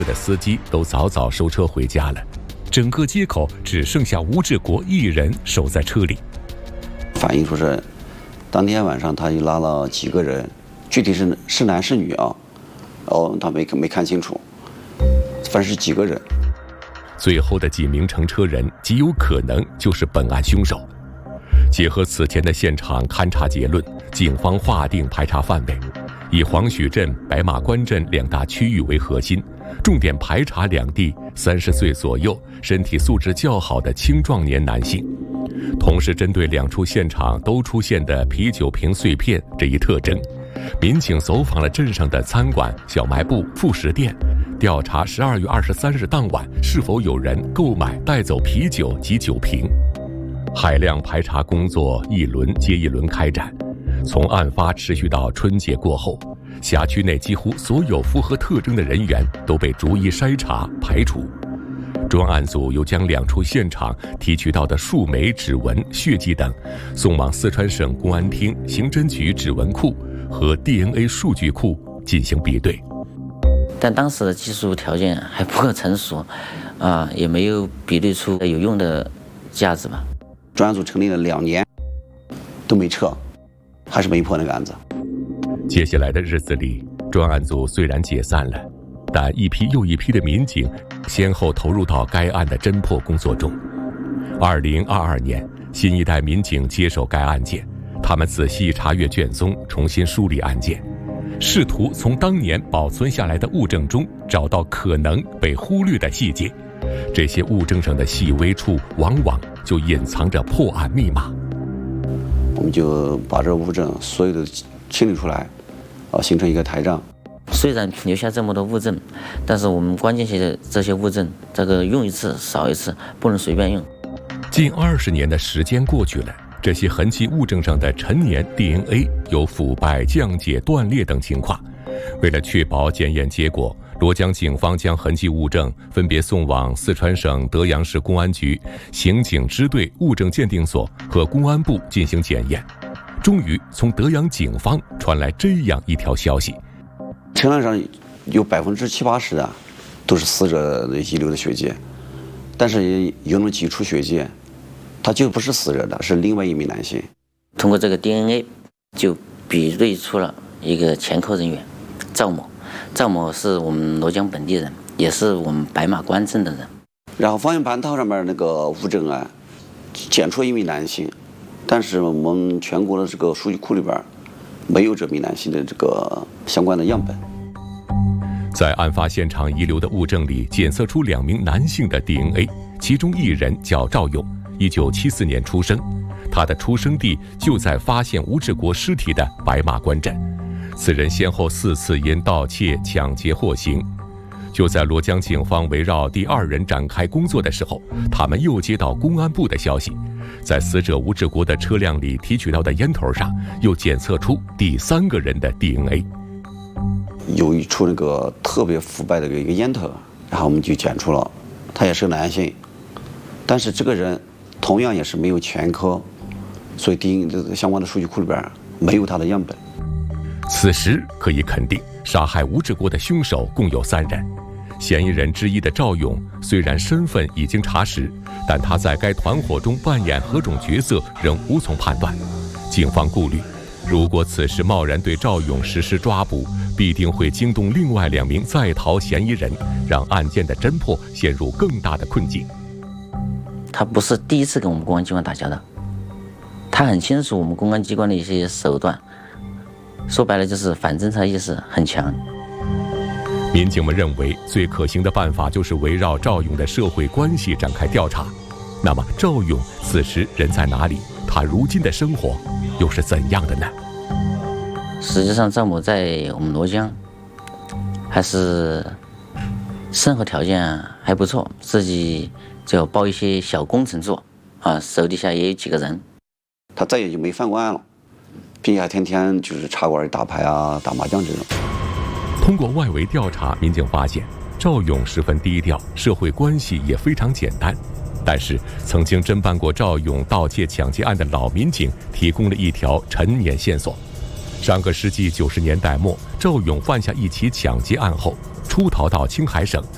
的司机都早早收车回家了，整个街口只剩下吴志国一人守在车里。 反映说是当天晚上他就拉了几个人，具体是男是女啊？他没看清楚，反正是几个人。 最后的几名乘车人极有可能就是本案凶手。结合此前的现场勘查结论，警方划定排查范围，以黄许镇、白马关镇2大区域为核心，重点排查两地30岁左右、身体素质较好的青壮年男性。同时针对2处现场都出现的啤酒瓶碎片这一特征，民警走访了镇上的餐馆、小卖部、副食店，调查12月23日当晚是否有人购买带走啤酒及酒瓶。海量排查工作一轮接一轮开展，从案发持续到春节过后，辖区内几乎所有符合特征的人员都被逐一筛查排除。专案组又将2处现场提取到的数枚指纹、血迹等送往四川省公安厅刑侦局指纹库和 DNA 数据库进行比对。 但当时的技术条件还不够成熟，也没有比对出有用的价值吧。 专案组成立了2年，都没撤，还是没破那个案子。 接下来的日子里，专案组虽然解散了，但一批又一批的民警先后投入到该案的侦破工作中。2022年，新一代民警接手该案件，他们仔细查阅卷宗，重新梳理案件，试图从当年保存下来的物证中找到可能被忽略的细节。这些物证上的细微处，往往就隐藏着破案密码。 我们就把这物证所有的清理出来，形成一个台账。 虽然留下这么多物证，但是我们关键些的这些物证，这个用一次少一次，不能随便用。 近20年的时间过去了，这些痕迹物证上的陈年 DNA 有腐败、降解、断裂等情况。为了确保检验结果，罗江警方将痕迹物证分别送往四川省德阳市公安局刑警支队物证鉴定所和公安部进行检验。终于从德阳警方传来这样一条消息： 陈案上有70-80%的都是死者的遗留的血迹，但是也有那么几处血迹，他就不是死者的，是另外一名男性。 通过这个 DNA 就比对出了一个前科人员赵某。赵某是我们罗江本地人，也是我们白马关镇的人。 然后方向盘套上面那个物证检出一名男性，但是我们全国的这个数据库里边没有这名男性的这个相关的样本。 在案发现场遗留的物证里检测出2名男性的 DNA， 其中1人叫赵勇，1974年出生，他的出生地就在发现吴志国尸体的白马关镇。此人先后4次因盗窃、抢劫获刑。就在罗江警方围绕第2人展开工作的时候，他们又接到公安部的消息，在死者吴志国的车辆里提取到的烟头上又检测出第3个人的 DNA。 有一处那个特别腐败的一个烟头，然后我们就检出了他也是个男性，但是这个人同样也是没有前科，所以DNA相关的数据库里边没有他的样本。 此时可以肯定，杀害吴志国的凶手共有3人。嫌疑人之一的赵勇虽然身份已经查实，但他在该团伙中扮演何种角色仍无从判断。警方顾虑，如果此时贸然对赵勇实施抓捕，必定会惊动另外2名在逃嫌疑人，让案件的侦破陷入更大的困境。 他不是第一次跟我们公安机关打交道，他很清楚我们公安机关的一些手段，说白了就是反侦查意识很强。 民警们认为，最可行的办法就是围绕赵勇的社会关系展开调查。那么，赵勇此时人在哪里？他如今的生活又是怎样的呢？ 实际上，赵某在我们罗江还是生活条件还不错，自己就包一些小工程做，手底下也有几个人。 他再也就没犯过案了，并且还天天就是茶馆打牌打麻将这种。 通过外围调查，民警发现赵勇十分低调，社会关系也非常简单。但是，曾经侦办过赵勇盗窃抢劫案的老民警提供了一条陈年线索。上个世纪90年代末，赵勇犯下一起抢劫案后，出逃到青海省，